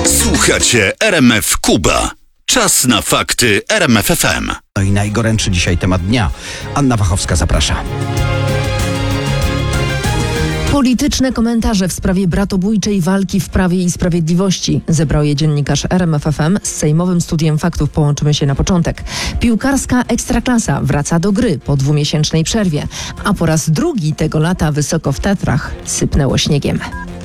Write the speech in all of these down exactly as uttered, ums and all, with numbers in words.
Słuchacie R M F Kuba. Czas na fakty R M F F M. No i najgorętszy dzisiaj temat dnia. Anna Wachowska zaprasza. Polityczne komentarze w sprawie bratobójczej walki w Prawie i Sprawiedliwości zebrał je dziennikarz R M F F M. Z sejmowym studiem faktów połączymy się na początek. Piłkarska Ekstraklasa wraca do gry po dwumiesięcznej przerwie, a po raz drugi tego lata wysoko w Tatrach sypnęło śniegiem.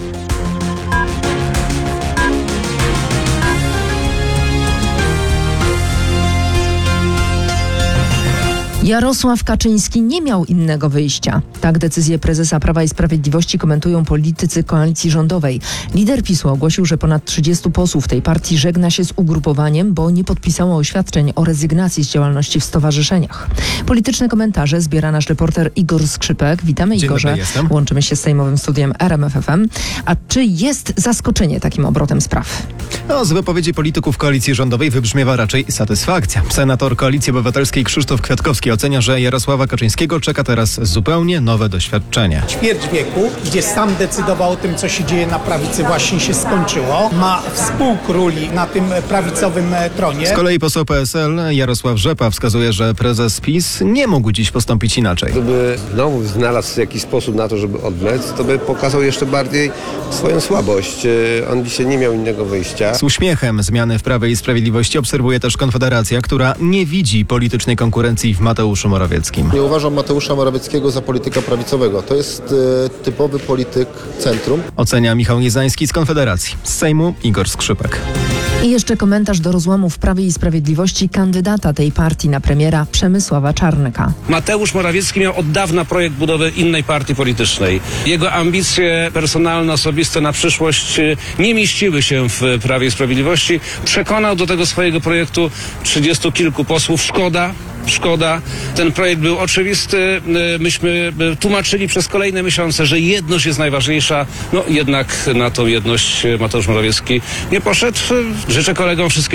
Jarosław Kaczyński nie miał innego wyjścia. Tak decyzję prezesa Prawa i Sprawiedliwości komentują politycy koalicji rządowej. Lider PiSu ogłosił, że ponad trzydziestu posłów tej partii żegna się z ugrupowaniem, bo nie podpisało oświadczeń o rezygnacji z działalności w stowarzyszeniach. Polityczne komentarze zbiera nasz reporter Igor Skrzypek. Witamy, Dzień Igorze. dobry, jestem. Łączymy się z sejmowym studiem R M F F M. A czy jest zaskoczenie takim obrotem spraw? No, z wypowiedzi polityków koalicji rządowej wybrzmiewa raczej satysfakcja. Senator Koalicji Obywatelskiej Krzysztof Kwiatkowski ocenia, że Jarosława Kaczyńskiego czeka teraz zupełnie nowe doświadczenie. Ćwierć wieku, gdzie sam decydował o tym, co się dzieje na prawicy, właśnie się skończyło. Ma współkróli na tym prawicowym tronie. Z kolei poseł P S L Jarosław Rzepa wskazuje, że prezes PiS nie mógł dziś postąpić inaczej. Gdyby znowu znalazł jakiś sposób na to, żeby odwlec, to by pokazał jeszcze bardziej swoją słabość. On dzisiaj nie miał innego wyjścia. Z uśmiechem zmiany w Prawie i Sprawiedliwości obserwuje też Konfederacja, która nie widzi politycznej konkurencji w Mateuszu Morawieckim. Nie uważam Mateusza Morawieckiego za polityka prawicowego. To jest e, typowy polityk centrum. Ocenia Michał Niezański z Konfederacji. Z Sejmu Igor Skrzypek. I jeszcze komentarz do rozłamu w Prawie i Sprawiedliwości kandydata tej partii na premiera Przemysława Czarnka. Mateusz Morawiecki miał od dawna projekt budowy innej partii politycznej. Jego ambicje personalne, osobiste na przyszłość nie mieściły się w Prawie i Sprawiedliwości. Przekonał do tego swojego projektu trzydziestu kilku posłów. Szkoda. Szkoda. Ten projekt był oczywisty. Myśmy tłumaczyli przez kolejne miesiące, że jedność jest najważniejsza. No jednak na tą jedność Mateusz Morawiecki nie poszedł. Życzę kolegom wszystkiego